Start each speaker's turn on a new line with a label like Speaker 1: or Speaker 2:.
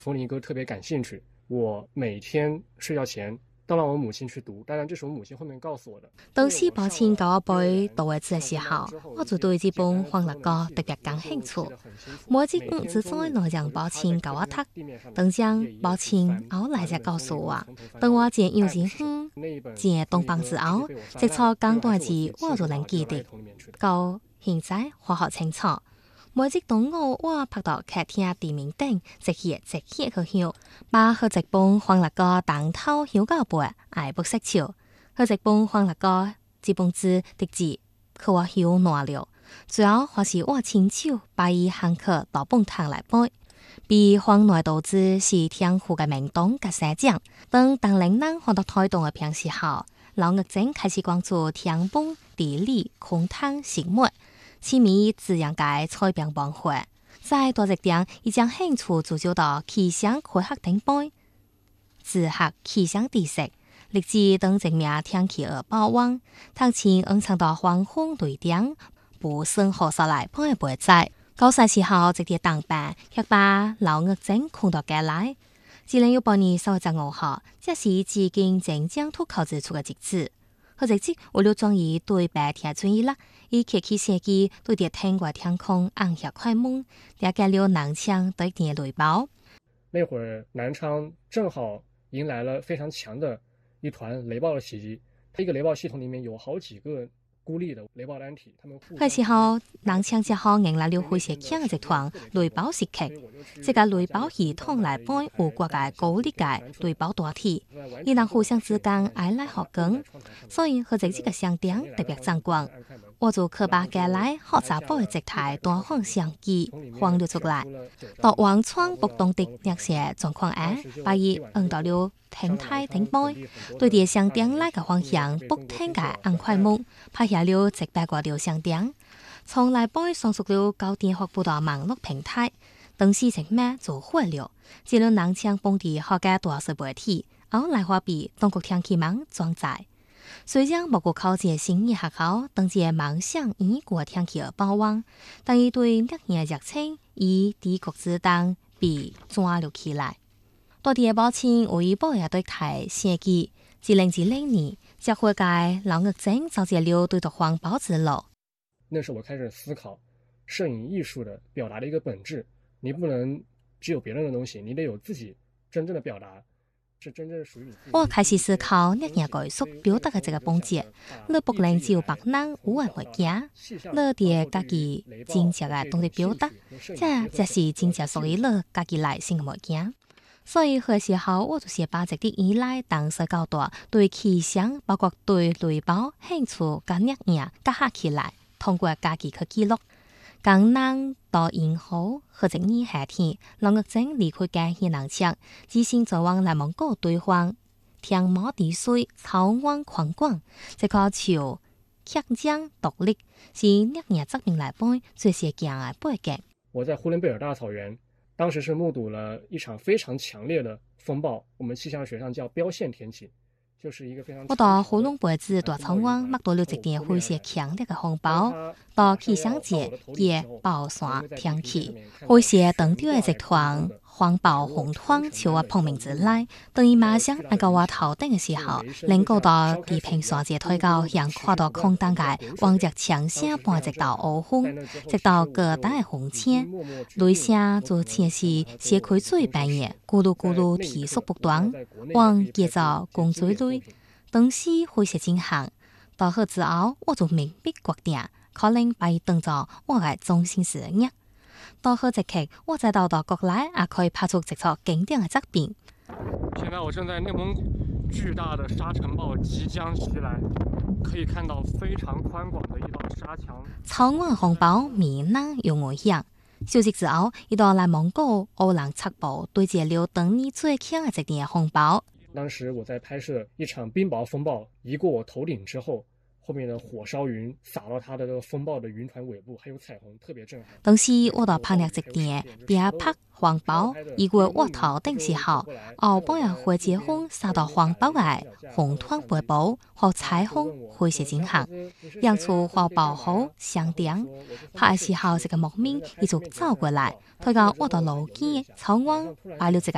Speaker 1: 风铃歌特别感兴趣，我每天睡觉前都让我母亲去读。当然，这是我母亲后面告诉我的。
Speaker 2: 当时抱歉教我背读嘅字嘅時候，我就對這本歡樂歌特別感興趣。每節只在內容抱歉教我讀，等將抱歉後來才告訴我，等我見有時見東方之後，直錯更多字我就能記得。到現在我好清楚。每節動畫我拍到客廳地面頂，直寫去曉，把佢一本歡樂歌當頭曉教背，愛不釋手。佢一本歡樂歌，這本字的字，佢我曉難了。最後還是我親手把伊hand去到本堂來背。比歡內導致是天父嘅名動嘅寫講。當領人看到台東嘅平時候，老岳正開始關注天本、地理、空湯、食物。痴迷自然界採病幫會，在大一點已將興趣聚焦到氣象科學頂背，自學氣象知識，立志當正面天氣預報網，探親恩藏到黃昏雷電，不生活上來背背仔。高三時候直接當班，卻把老岳正看到過來，只能要幫你稍微在我學，這是至今正將脫口而出嘅職責。佢直接為了裝以對白貼出意啦，以客氣設計對啲天外天空按下快門，也加了南昌對啲雷暴。
Speaker 1: 那會兒南昌正好迎來了非常強的一團雷暴的襲擊，它一個雷暴系統裡面有好幾個孤立的雷暴單體，他們
Speaker 2: 嗰時候南昌只好迎來了會寫強嘅一團雷暴時期，這個雷暴系統來幫有國嘅高力嘅雷暴大體，伊能互相之間愛來學更，所以佢直接嘅相點特別壯觀。我就可把過來學習保嘅直態多方相機放了出來，到往窗不動的那些狀況下，把伊按到了停態停背，對啲相點來個方向不停嘅按快門，拍下了直白個條相點，從來背上述了高電學報道網絡平台，等事情咩做火了，只能南昌本地學嘅大水媒體，後來話比中國天氣網裝載。雖然冇過考這新嘅學校，當這夢想以國天氣而包網，但伊對熱嘢熱情以帝國之當被抓了起來。多啲抱歉為保也對台設計2010年，這會界老岳正走這了對獨環保之路。
Speaker 1: 那時我開始思考攝影藝術的表達的一個本質，你不能只有別人的東西，你得有自己真正的表達。
Speaker 2: 我開始思考熱嘢藝術表達嘅這個本質，你不能只有別人有嘅物件，你哋家己真正嘅懂得表達，這是真正屬於你家己內心嘅物件。所以嗰時候我就是把這啲依賴當時較大對氣象，包括對雷暴興趣跟熱嘢結合起來，通過家己去記錄。江南到銀河和這二夏天，老岳正離開家去南昌，自信走往內蒙古對方，天毛地水，草灣寬廣，這個潮客江獨立，是熱嘢側面來背最是驚嘅背景。
Speaker 1: 我在呼倫貝爾大草原，當時是目睹了一場非常強烈的風暴，我們氣象學上叫標線天氣。我到呼倫貝爾大草原，目睹了一點非常強烈嘅風暴。到氣象節也暴山天氣，非常當地嘅一團黃暴紅湯朝我碰面之來，當伊馬上按到我頭頂嘅時候，能夠到地平線節推高，讓看到空當界往日槍聲伴直到烏風，直到各大嘅紅青，雷聲就像是社區最半夜咕嚕咕嚕提速不斷，往節奏公嘴裏，當時非常震撼。到後之後，我就明白決定。可能把伊當作我嘅中心事業。到後這刻，我再到國內也可以拍出一出經典嘅作品。現在我正在內蒙古，巨大的沙塵暴即將襲來，可以看到非常寬廣的一道沙牆。草原風暴面冷又危險。消息之後，一到內蒙古歐蘭測暴對接了當年最強嘅一點風暴。當時我在拍攝一場冰雹風暴移過我頭頂之後。後面的火燒雲灑到它的這個風暴的雲團尾部，還有彩虹，特別震撼。當時我到拍攝一點，邊拍風暴，移過我頭頂時候，後半夜會結風灑到風暴嘅紅團背部和彩虹會是震撼。讓出風暴後相點，拍嘅時候這個莫名一直走過來，推到我到路邊草原擺了這個